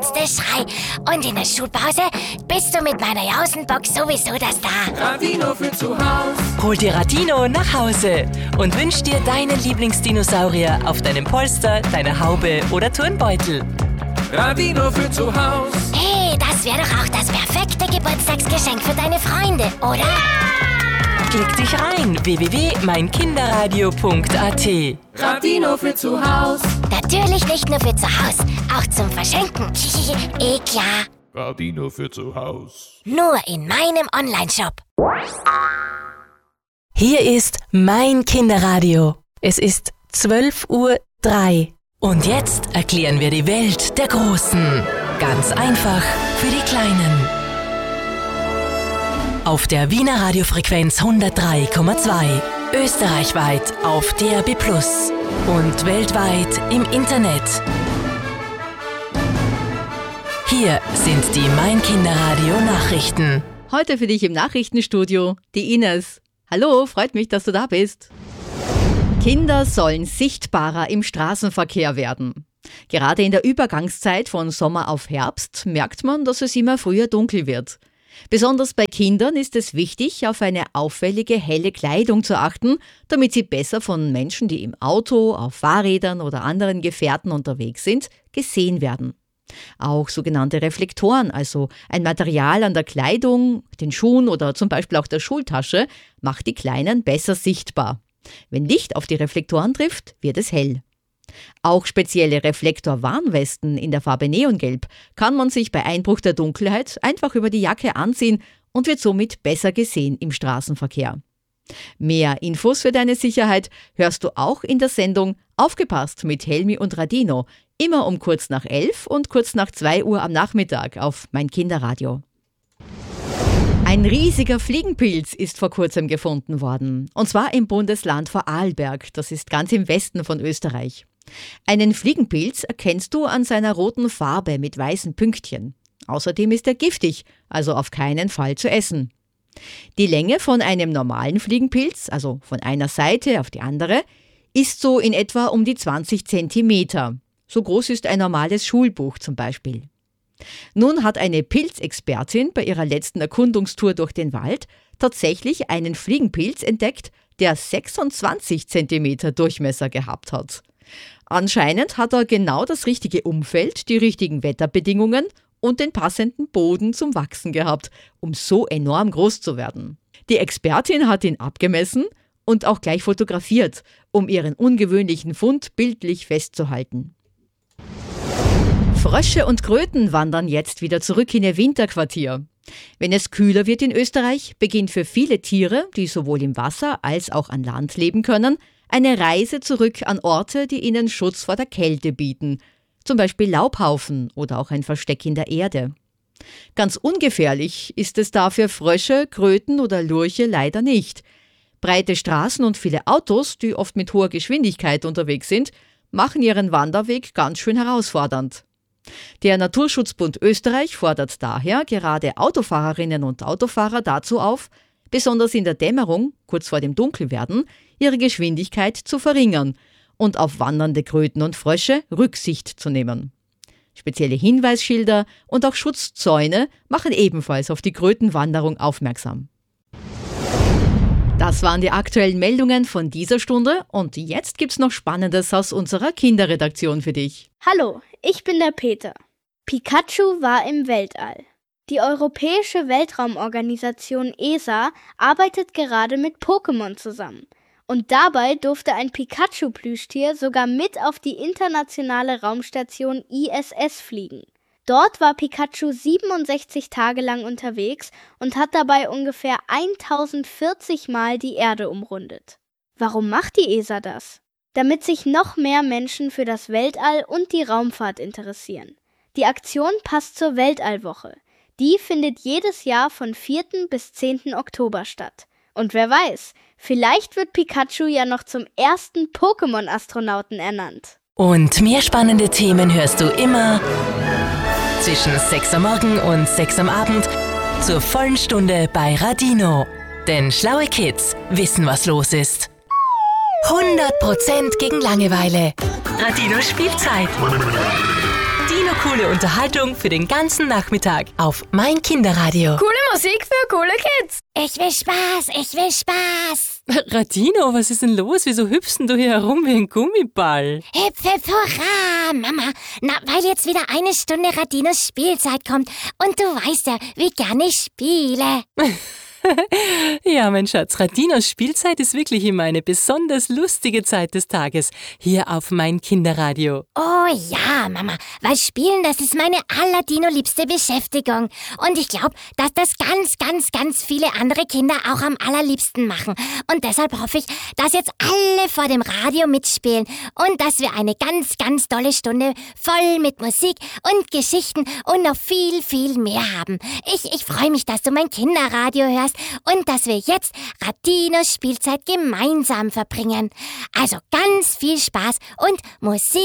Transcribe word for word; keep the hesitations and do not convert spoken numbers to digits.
letzte Schrei. Und in der Schulpause bist du mit meiner Jausenbox sowieso das da. Radino für zu Haus. Hol dir Radino nach Hause und wünsch dir deinen Lieblingsdinosaurier auf deinem Polster, deiner Haube oder Turnbeutel. Radino für zu Haus. Hey, das wäre doch auch das perfekte Geburtstagsgeschenk für deine Freunde, oder? Ja! Klick dich rein, w w w punkt mein kinderradio punkt a t. Radino für zu Haus. Natürlich nicht nur für zu Haus, auch zum Verschenken. Eh klar. Radino für zu Haus. Nur in meinem Onlineshop. Hier ist mein Kinderradio. Es ist zwölf Uhr drei. Und jetzt erklären wir die Welt der Großen. Ganz einfach für die Kleinen. Auf der Wiener Radiofrequenz hundertdrei Komma zwei. Österreichweit auf D A B plus. Und weltweit im Internet. Hier sind die Mein Kinderradio Nachrichten. Heute für dich im Nachrichtenstudio die Ines. Hallo, freut mich, dass du da bist. Kinder sollen sichtbarer im Straßenverkehr werden. Gerade in der Übergangszeit von Sommer auf Herbst merkt man, dass es immer früher dunkel wird. Besonders bei Kindern ist es wichtig, auf eine auffällige, helle Kleidung zu achten, damit sie besser von Menschen, die im Auto, auf Fahrrädern oder anderen Gefährten unterwegs sind, gesehen werden. Auch sogenannte Reflektoren, also ein Material an der Kleidung, den Schuhen oder zum Beispiel auch der Schultasche, macht die Kleinen besser sichtbar. Wenn Licht auf die Reflektoren trifft, wird es hell. Auch spezielle Reflektor-Warnwesten in der Farbe Neongelb kann man sich bei Einbruch der Dunkelheit einfach über die Jacke anziehen und wird somit besser gesehen im Straßenverkehr. Mehr Infos für deine Sicherheit hörst du auch in der Sendung Aufgepasst mit Helmi und Radino, immer um kurz nach elf und kurz nach zwei Uhr am Nachmittag auf Mein Kinderradio. Ein riesiger Fliegenpilz ist vor kurzem gefunden worden, und zwar im Bundesland Vorarlberg, das ist ganz im Westen von Österreich. Einen Fliegenpilz erkennst du an seiner roten Farbe mit weißen Pünktchen. Außerdem ist er giftig, also auf keinen Fall zu essen. Die Länge von einem normalen Fliegenpilz, also von einer Seite auf die andere, ist so in etwa um die zwanzig Zentimeter. So groß ist ein normales Schulbuch zum Beispiel. Nun hat eine Pilzexpertin bei ihrer letzten Erkundungstour durch den Wald tatsächlich einen Fliegenpilz entdeckt, der sechsundzwanzig Zentimeter Durchmesser gehabt hat. Anscheinend hat er genau das richtige Umfeld, die richtigen Wetterbedingungen und den passenden Boden zum Wachsen gehabt, um so enorm groß zu werden. Die Expertin hat ihn abgemessen und auch gleich fotografiert, um ihren ungewöhnlichen Fund bildlich festzuhalten. Frösche und Kröten wandern jetzt wieder zurück in ihr Winterquartier. Wenn es kühler wird in Österreich, beginnt für viele Tiere, die sowohl im Wasser als auch an Land leben können, eine Reise zurück an Orte, die ihnen Schutz vor der Kälte bieten. Zum Beispiel Laubhaufen oder auch ein Versteck in der Erde. Ganz ungefährlich ist es dafür Frösche, Kröten oder Lurche leider nicht. Breite Straßen und viele Autos, die oft mit hoher Geschwindigkeit unterwegs sind, machen ihren Wanderweg ganz schön herausfordernd. Der Naturschutzbund Österreich fordert daher gerade Autofahrerinnen und Autofahrer dazu auf, besonders in der Dämmerung, kurz vor dem Dunkelwerden, ihre Geschwindigkeit zu verringern und auf wandernde Kröten und Frösche Rücksicht zu nehmen. Spezielle Hinweisschilder und auch Schutzzäune machen ebenfalls auf die Krötenwanderung aufmerksam. Das waren die aktuellen Meldungen von dieser Stunde und jetzt gibt's noch Spannendes aus unserer Kinderredaktion für dich. Hallo, ich bin der Peter. Pikachu war im Weltall. Die Europäische Weltraumorganisation E S A arbeitet gerade mit Pokémon zusammen. Und dabei durfte ein Pikachu-Plüschtier sogar mit auf die internationale Raumstation I S S fliegen. Dort war Pikachu siebenundsechzig Tage lang unterwegs und hat dabei ungefähr tausendvierzig Mal die Erde umrundet. Warum macht die E S A das? Damit sich noch mehr Menschen für das Weltall und die Raumfahrt interessieren. Die Aktion passt zur Weltallwoche. Die findet jedes Jahr von vierten bis zehnten Oktober statt. Und wer weiß, vielleicht wird Pikachu ja noch zum ersten Pokémon-Astronauten ernannt. Und mehr spannende Themen hörst du immer zwischen sechs am Morgen und sechs am Abend zur vollen Stunde bei Radino. Denn schlaue Kids wissen, was los ist. hundert Prozent gegen Langeweile. Radino Spielzeit. Dino coole Unterhaltung für den ganzen Nachmittag auf mein Kinderradio. Coole Musik für coole Kids. Ich will Spaß, ich will Spaß. Radino, was ist denn los? Wieso hüpfst denn du hier herum wie ein Gummiball? Hüpf, hüpf, hurra, Mama. Na, weil jetzt wieder eine Stunde Radinos Spielzeit kommt. Und du weißt ja, wie gerne ich spiele. Ja, mein Schatz, Radinos Spielzeit ist wirklich immer eine besonders lustige Zeit des Tages, hier auf mein Kinderradio. Oh ja, Mama, weil Spielen, das ist meine allerdino-liebste Beschäftigung. Und ich glaube, dass das ganz, ganz, ganz viele andere Kinder auch am allerliebsten machen. Und deshalb hoffe ich, dass jetzt alle vor dem Radio mitspielen und dass wir eine ganz, ganz tolle Stunde voll mit Musik und Geschichten und noch viel, viel mehr haben. Ich, ich freue mich, dass du mein Kinderradio hörst und dass wir jetzt Radinos Spielzeit gemeinsam verbringen. Also ganz viel Spaß und Musik